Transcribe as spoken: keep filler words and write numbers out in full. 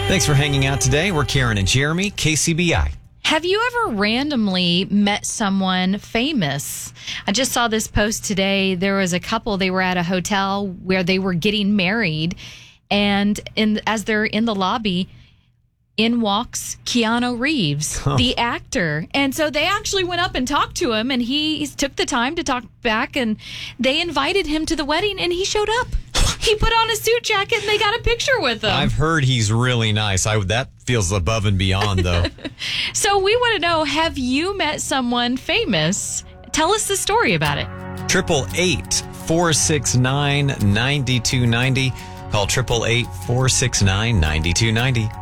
Thanks for hanging out today. We're Karen and Jeremy, K C B I. Have you ever randomly met someone famous? I just saw this post today. There was a couple, they were at a hotel where they were getting married. And in, as they're in the lobby, in walks Keanu Reeves, oh. the actor. And so they actually went up and talked to him, and he took the time to talk back, and they invited him to the wedding, and he showed up. He put on a suit jacket, and they got a picture with him. I've heard he's really nice. I That feels above and beyond, though. So we want to know, have you met someone famous? Tell us the story about it. Triple eight four six nine nine two nine zero. Call triple eight four six nine nine two nine zero.